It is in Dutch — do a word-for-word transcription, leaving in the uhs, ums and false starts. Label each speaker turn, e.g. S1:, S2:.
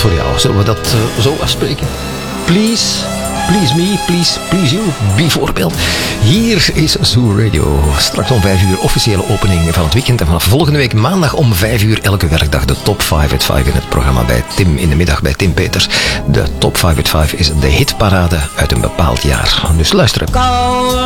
S1: voor jou. Zullen we dat uh, zo afspreken? Please, please me, please, please you. Bijvoorbeeld. Hier is Zoo Radio. Straks om vijf uur officiële opening van het weekend. En vanaf volgende week maandag om vijf uur elke werkdag de Top vijf at vijf in het programma bij Tim in de middag bij Tim Peters. De Top vijf at vijf is de hitparade uit een bepaald jaar. Dus luisteren.